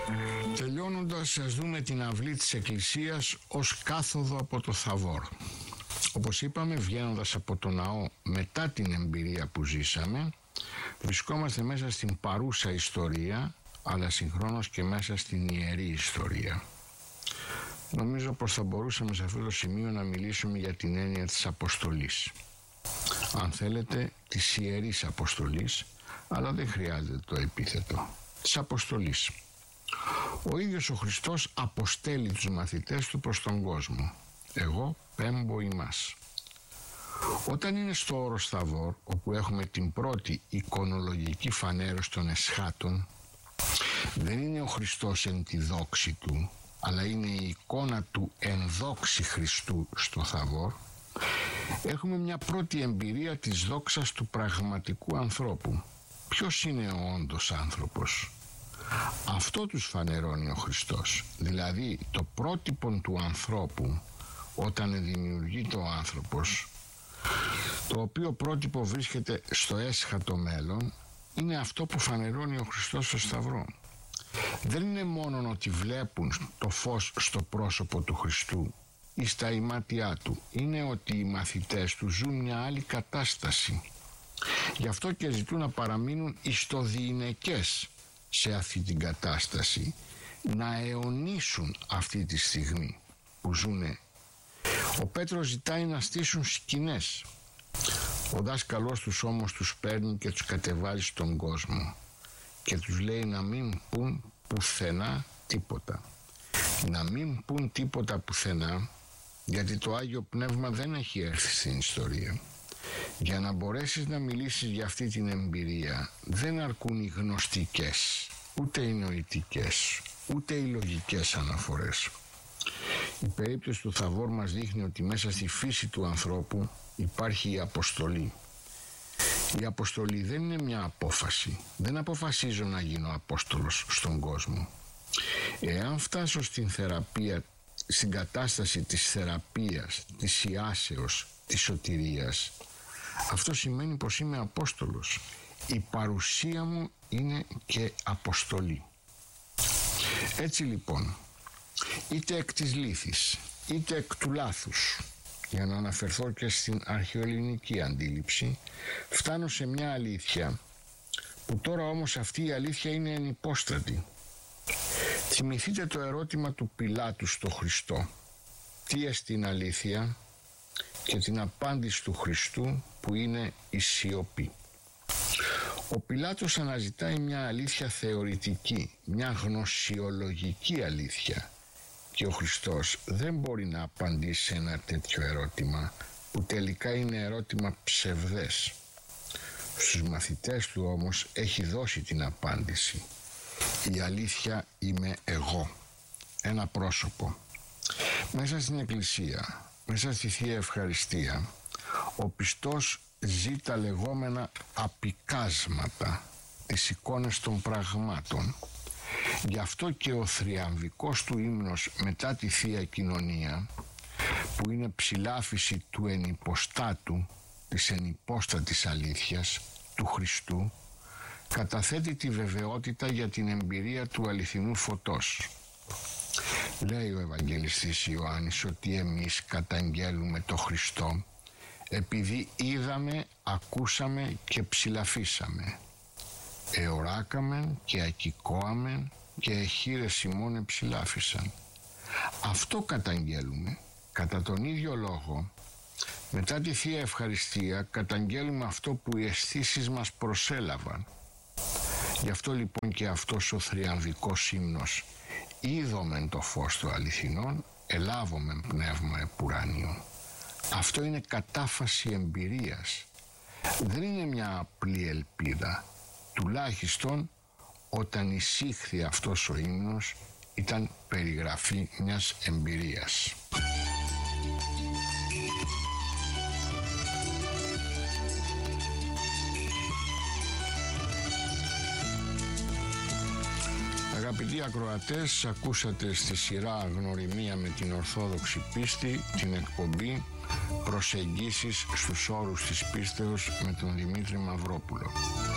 Τελειώνοντας, ας δούμε την αυλή της Εκκλησίας ως κάθοδο από το Θαβόρ. Όπως είπαμε, βγαίνοντας από το ναό μετά την εμπειρία που ζήσαμε, βρισκόμαστε μέσα στην παρούσα ιστορία, αλλά συγχρόνως και μέσα στην ιερή ιστορία. Νομίζω πως θα μπορούσαμε σε αυτό το σημείο να μιλήσουμε για την έννοια της αποστολής. Αν θέλετε, της ιερής αποστολής, αλλά δεν χρειάζεται το επίθετο. Της αποστολής. Ο ίδιος ο Χριστός αποστέλει τους μαθητές του προς τον κόσμο. Εγώ πέμπω ημάς. Όταν είναι στο όρος Θαβόρ, όπου έχουμε την πρώτη εικονολογική φανέρωση των εσχάτων, δεν είναι ο Χριστός εν τη δόξη του, αλλά είναι η εικόνα του εν δόξη Χριστού στο Θαβόρ, έχουμε μια πρώτη εμπειρία της δόξας του πραγματικού ανθρώπου. Ποιος είναι ο όντως άνθρωπος? Αυτό τους φανερώνει ο Χριστός, δηλαδή το πρότυπο του ανθρώπου όταν δημιουργείται ο άνθρωπος, το οποίο πρότυπο βρίσκεται στο έσχατο μέλλον, είναι αυτό που φανερώνει ο Χριστός στο Σταυρό. Δεν είναι μόνο ότι βλέπουν το φως στο πρόσωπο του Χριστού ή στα ημάτια του, είναι ότι οι μαθητές του ζουν μια άλλη κατάσταση. Γι' αυτό και ζητούν να παραμείνουν ιστοδιειναικές σε αυτή την κατάσταση, να αιωνίσουν αυτή τη στιγμή που ζουνε. Ο Πέτρος ζητάει να στήσουν σκηνές. Ο δάσκαλός τους όμως τους παίρνει και τους κατεβάζει στον κόσμο και τους λέει να μην πουν πουθενά τίποτα. Να μην πουν τίποτα πουθενά, γιατί το Άγιο Πνεύμα δεν έχει έρθει στην ιστορία. Για να μπορέσεις να μιλήσεις για αυτή την εμπειρία, δεν αρκούν οι γνωστικές, ούτε οι νοητικές, ούτε οι λογικές αναφορές. Η περίπτωση του Θαβόρ μας δείχνει ότι μέσα στη φύση του ανθρώπου υπάρχει η αποστολή. Η αποστολή δεν είναι μια απόφαση. Δεν αποφασίζω να γίνω απόστολος στον κόσμο. Εάν φτάσω στην θεραπεία, στην κατάσταση της θεραπείας, της ιάσεως, της σωτηρίας, αυτό σημαίνει πως είμαι απόστολος. Η παρουσία μου είναι και αποστολή. Έτσι λοιπόν, είτε εκ της λύθης, είτε εκ του λάθους, για να αναφερθώ και στην αρχαιοελληνική αντίληψη, φτάνω σε μια αλήθεια, που τώρα όμως αυτή η αλήθεια είναι ενυπόστατη. Θυμηθείτε το ερώτημα του Πιλάτου στο Χριστό. Τι εστίν αλήθεια? Και την απάντηση του Χριστού που είναι η σιωπή. Ο Πιλάτος αναζητάει μια αλήθεια θεωρητική, μια γνωσιολογική αλήθεια, και ο Χριστός δεν μπορεί να απαντήσει σε ένα τέτοιο ερώτημα που τελικά είναι ερώτημα ψευδές. Στους μαθητές του όμως έχει δώσει την απάντηση. Η αλήθεια είμαι εγώ, ένα πρόσωπο. Μέσα στην Εκκλησία, μέσα στη Θεία Ευχαριστία, ο πιστός ζει τα λεγόμενα απικάσματα, τις εικόνες των πραγμάτων. Γι' αυτό και ο θριαμβικός του ύμνος μετά τη Θεία Κοινωνία, που είναι ψηλάφιση του ενυποστάτου, της ενυπόστατης αλήθειας, του Χριστού, καταθέτει τη βεβαιότητα για την εμπειρία του αληθινού φωτός. Λέει ο Ευαγγελιστής Ιωάννης ότι εμείς καταγγέλουμε το Χριστό επειδή είδαμε, ακούσαμε και ψηλαφίσαμε. Εωράκαμεν και ακικόαμεν και εχείρες ημών εψηλάφισαν. Αυτό καταγγέλουμε. Κατά τον ίδιο λόγο, μετά τη Θεία Ευχαριστία καταγγέλουμε αυτό που οι αισθήσεις μας προσέλαβαν. Γι' αυτό λοιπόν και αυτός ο θριαμβικός ύμνος «Είδομεν το φως του αληθινών, ελάβομεν πνεύμα επουράνιον». Αυτό είναι κατάφαση εμπειρίας. Δεν είναι μια απλή ελπίδα. Τουλάχιστον όταν εισήχθη αυτός ο ύμνος ήταν περιγραφή μιας εμπειρίας. Αγαπητοί ακροατές, ακούσατε στη σειρά Γνωριμία με την Ορθόδοξη Πίστη την εκπομπή «Προσεγγίσεις στους όρους της πίστεως» με τον Δημήτρη Μαυρόπουλο.